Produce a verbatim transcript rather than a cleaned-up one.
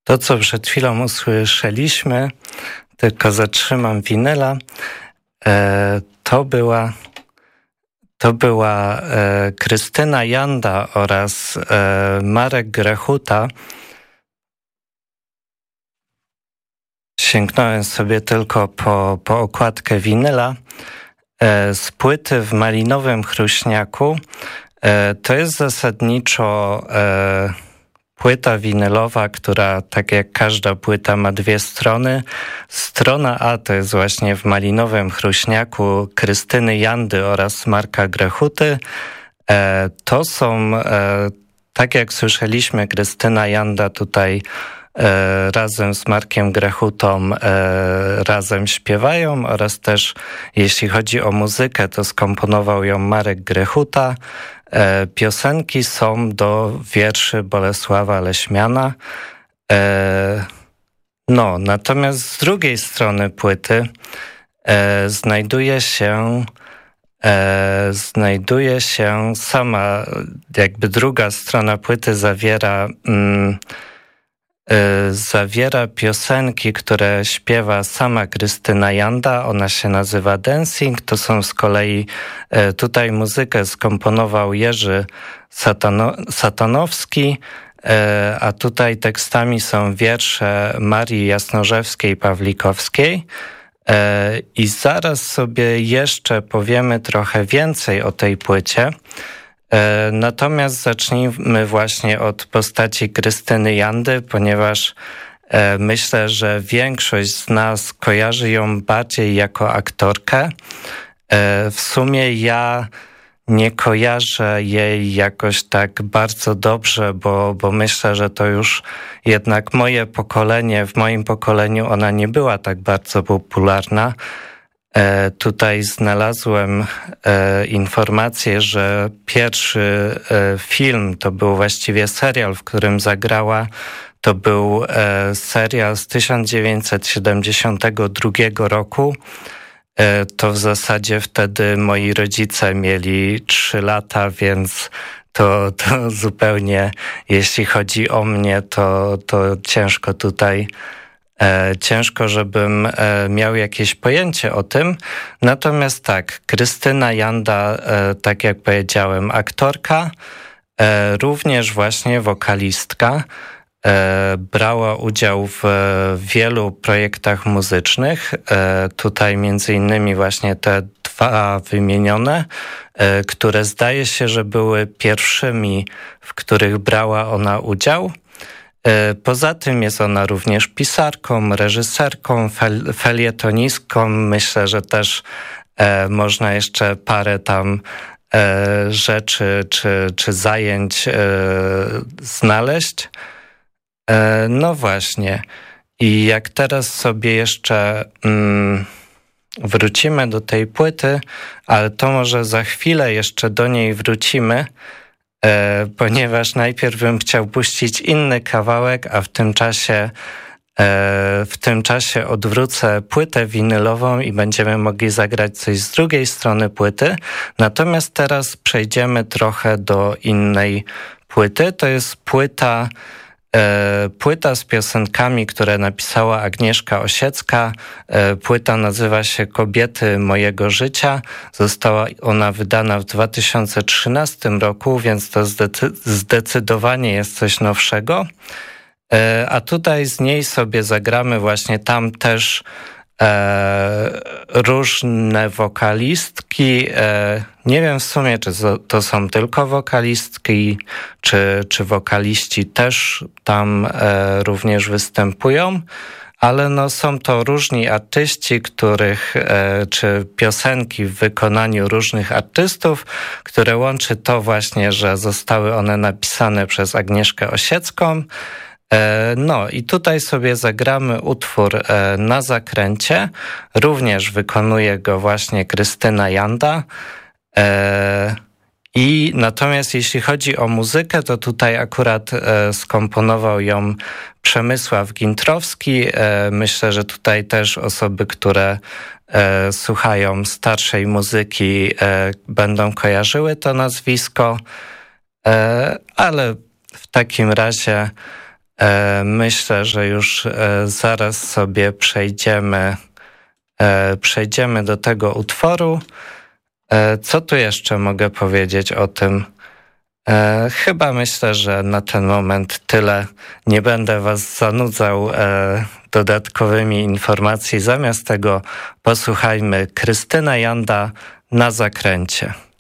To, co przed chwilą usłyszeliśmy, tylko zatrzymam winyla, e, to była, to była e, Krystyna Janda oraz e, Marek Grechuta. Sięgnąłem sobie tylko po, po okładkę winyla e, z płyty W malinowym chruśniaku. E, to jest zasadniczo e, płyta winylowa, która tak jak każda płyta ma dwie strony. Strona A to jest właśnie W malinowym chruśniaku Krystyny Jandy oraz Marka Grechuty. E, to są, e, tak jak słyszeliśmy, Krystyna Janda tutaj e, razem z Markiem Grechutą e, razem śpiewają oraz też jeśli chodzi o muzykę, to skomponował ją Marek Grechuta. E, piosenki są do wierszy Bolesława Leśmiana. E, no, natomiast z drugiej strony płyty e, znajduje się e, znajduje się sama, jakby druga strona płyty zawiera mm, e, zawiera piosenki, które śpiewa sama Krystyna Janda. Ona się nazywa Dancing. To są z kolei e, tutaj muzykę skomponował Jerzy Satano, Satanowski, e, a tutaj tekstami są wiersze Marii Jasnorzewskiej-Pawlikowskiej. E, I zaraz sobie jeszcze powiemy trochę więcej o tej płycie. E, natomiast zacznijmy właśnie od postaci Krystyny Jandy, ponieważ e, myślę, że większość z nas kojarzy ją bardziej jako aktorkę. E, w sumie ja nie kojarzę jej jakoś tak bardzo dobrze, bo, bo myślę, że to już jednak moje pokolenie, w moim pokoleniu ona nie była tak bardzo popularna. E, tutaj znalazłem e, informację, że pierwszy e, film to był właściwie serial, w którym zagrała. To był e, serial z tysiąc dziewięćset siedemdziesiątego drugiego roku. E, to w zasadzie wtedy moi rodzice mieli trzy lata, więc to, to zupełnie, jeśli chodzi o mnie, to, to ciężko tutaj E, ciężko, żebym e, miał jakieś pojęcie o tym. Natomiast tak, Krystyna Janda, e, tak jak powiedziałem, aktorka, e, również właśnie wokalistka. E, brała udział w e, wielu projektach muzycznych. E, tutaj między innymi właśnie te dwa wymienione, e, które zdaje się, że były pierwszymi, w których brała ona udział. Poza tym jest ona również pisarką, reżyserką, fel, felietonistką. Myślę, że też e, można jeszcze parę tam e, rzeczy czy, czy zajęć e, znaleźć. E, no właśnie. I jak teraz sobie jeszcze mm, wrócimy do tej płyty, ale to może za chwilę jeszcze do niej wrócimy, E, ponieważ najpierw bym chciał puścić inny kawałek, a w tym czasie e, w tym czasie odwrócę płytę winylową i będziemy mogli zagrać coś z drugiej strony płyty. Natomiast teraz przejdziemy trochę do innej płyty. To jest płyta e, płyta z piosenkami, które napisała Agnieszka Osiecka. E, płyta nazywa się Kobiety mojego życia. Została ona wydana w dwa tysiące trzynastym roku, więc to zdecy- zdecydowanie jest coś nowszego. E, a tutaj z niej sobie zagramy właśnie tam też e, różne wokalistki. E, nie wiem w sumie, czy to są tylko wokalistki, czy, czy wokaliści też tam e, również występują, ale no są to różni artyści, których, e, czy piosenki w wykonaniu różnych artystów, które łączy to właśnie, że zostały one napisane przez Agnieszkę Osiecką. No i tutaj sobie zagramy utwór Na zakręcie. Również wykonuje go właśnie Krystyna Janda. I natomiast jeśli chodzi o muzykę, to tutaj akurat skomponował ją Przemysław Gintrowski. Myślę, że tutaj też osoby, które słuchają starszej muzyki, będą kojarzyły to nazwisko. Ale w takim razie Myślę, że już zaraz sobie przejdziemy, przejdziemy do tego utworu. Co tu jeszcze mogę powiedzieć o tym? Chyba myślę, że na ten moment tyle. Nie będę was zanudzał dodatkowymi informacjami. Zamiast tego posłuchajmy Krystyna Janda Na zakręcie.